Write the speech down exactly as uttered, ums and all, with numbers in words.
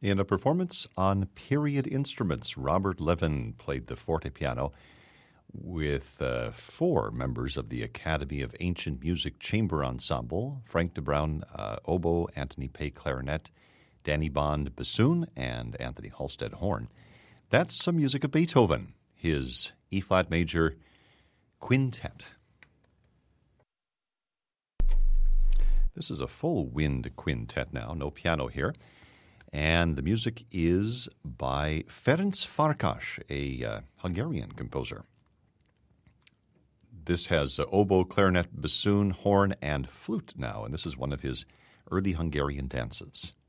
In a performance on period instruments, Robert Levin played the fortepiano with uh, four members of the Academy of Ancient Music Chamber Ensemble: Frank de Bruin, uh, oboe; Anthony Pay, clarinet; Danny Bond, bassoon; and Anthony Halstead, horn. That's some music of Beethoven, his E-flat major quintet. This is a full wind quintet now, no piano here. And the music is by Ferenc Farkas, a uh, Hungarian composer. This has uh, oboe, clarinet, bassoon, horn, and flute now, and this is one of his early Hungarian dances.